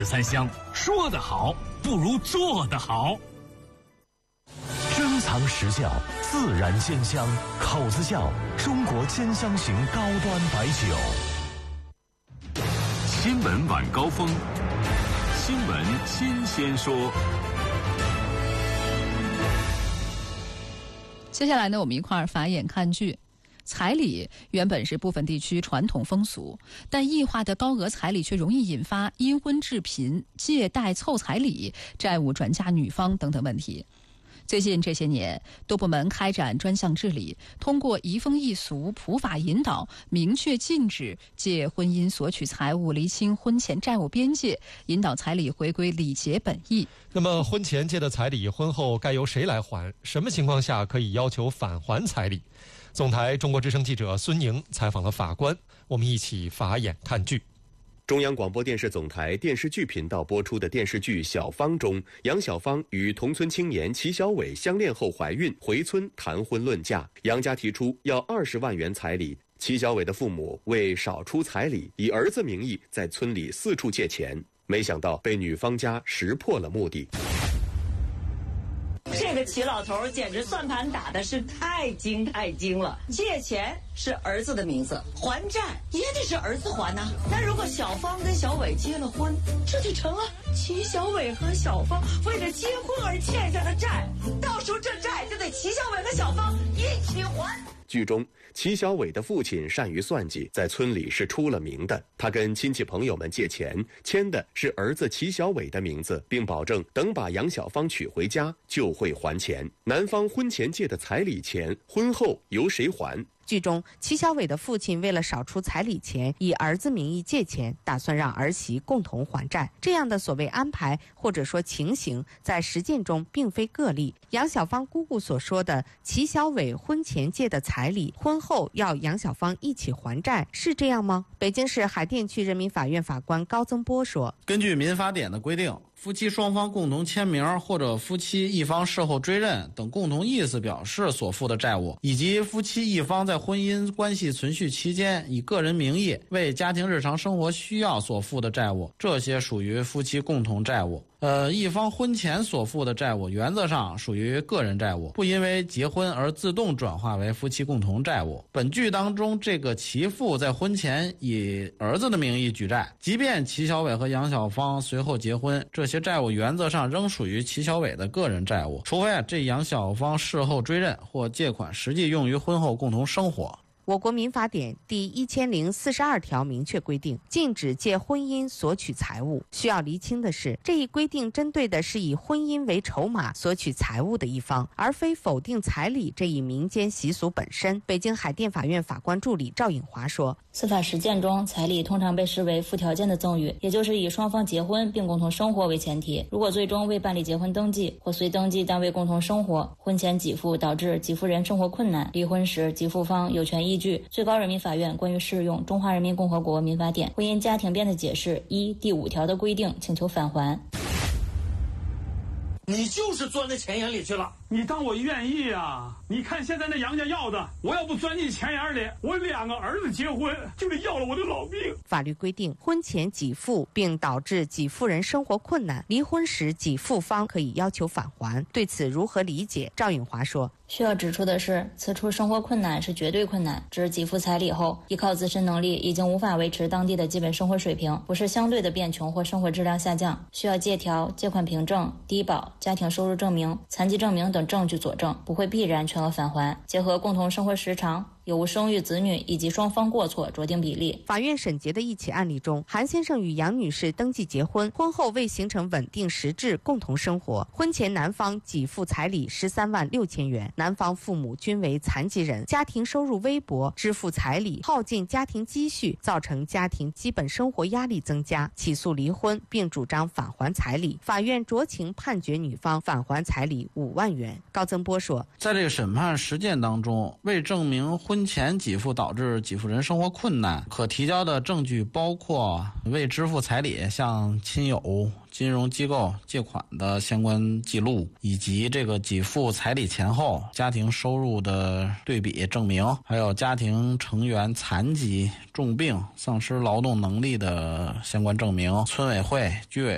13香，说得好不如做得好。 珍藏实窖，自然鲜香，口子窖，中国兼香型高端白酒。 新闻晚高峰，新闻新鲜说。 接下来呢，我们一块儿法眼看剧。彩礼原本是部分地区传统风俗，但异化的高额彩礼却容易引发因婚致贫、借贷凑彩礼、债务转嫁女方等等问题。最近这些年，多部门开展专项治理，通过移风易俗、普法引导，明确禁止借婚姻索取财物，厘清婚前债务边界，引导彩礼回归礼节本意。 那么，婚前借的彩礼，婚后该由谁来还？什么情况下可以要求返还彩礼？总台中国之声记者孙宁采访了法官，我们一起法眼看剧。 中央广播电视总台电视剧频道播出的电视剧《小芳》中，杨小芳与同村青年齐小伟相恋后怀孕，回村谈婚论嫁，杨家提出要20万元彩礼。齐小伟的父母为少出彩礼，以儿子名义在村里四处借钱，没想到被女方家识破了目的。 这个齐老头简直算盘打的是太精了。借钱是儿子的名字，还债也得是儿子还呐。那如果小芳跟小伟结了婚，这就成了齐小伟和小芳为了结婚而欠下的债，到时候这债就得齐小伟和小芳一起还。 剧中，齐小伟的父亲善于算计，在村里是出了名的。他跟亲戚朋友们借钱，签的是儿子齐小伟的名字，并保证等把杨小芳娶回家就会还钱。男方婚前借的彩礼钱，婚后由谁还？ 剧中，齐小伟的父亲为了少出彩礼钱，以儿子名义借钱，打算让儿媳共同还债。这样的所谓安排或者说情形，在实践中并非个例。杨小芳姑姑所说的齐小伟婚前借的彩礼，婚后要杨小芳一起还债，是这样吗？北京市海淀区人民法院法官高增波说： 根据民法典的规定，夫妻双方共同签名或者夫妻一方事后追认等共同意思表示所负的债务，以及夫妻一方在婚姻关系存续期间以个人名义为家庭日常生活需要所负的债务，这些属于夫妻共同债务。一方婚前所负的债务原则上属于个人债务，不因为结婚而自动转化为夫妻共同债务。本剧当中，这个齐父在婚前以儿子的名义举债，即便齐小伟和杨小芳随后结婚，这些债务原则上仍属于齐小伟的个人债务，除非这杨小芳事后追认或借款实际用于婚后共同生活。 我国民法典第1042条明确规定，禁止借婚姻索取财物。需要厘清的是，这一规定针对的是以婚姻为筹码索取财物的一方，而非否定彩礼这一民间习俗本身。北京海淀法院法官助理赵颖华说： 司法实践中，彩礼通常被视为附条件的赠与，也就是以双方结婚并共同生活为前提。如果最终未办理结婚登记或随登记但未共同生活，婚前给付导致给付人生活困难，离婚时给付方有权依据最高人民法院关于适用《中华人民共和国民法典婚姻家庭编的解释1第5条的规定请求返还。 你就是钻在钱眼里去了， 你当我愿意啊？你看现在那杨家要的，我要不钻进钱眼里，我2个儿子结婚就得要了我的老命。 法律规定，婚前给付并导致给付人生活困难，离婚时给付方可以要求返还。对此如何理解？赵颖华说： 需要指出的是，此处生活困难是绝对困难，指给付彩礼后，依靠自身能力已经无法维持当地的基本生活水平，不是相对的变穷或生活质量下降，需要借条、借款凭证、低保、家庭收入证明、残疾证明等证据佐证，不会必然全额返还。结合共同生活时长、有无生育子女以及双方过错酌定比例。 法院审结的一起案例中，韩先生与杨女士登记结婚，婚后未形成稳定实质共同生活。婚前男方给付彩礼13万6千元，男方父母均为残疾人，家庭收入微薄，支付彩礼耗尽家庭积蓄，造成家庭基本生活压力增加，起诉离婚并主张返还彩礼。法院酌情判决女方返还彩礼5万元。高增波说： 在这个审判实践当中，为证明婚前给付导致给付人生活困难，可提交的证据包括未支付彩礼向亲友、金融机构借款的相关记录，以及这个给付彩礼前后家庭收入的对比证明，还有家庭成员残疾、重病、丧失劳动能力的相关证明。村委会、居委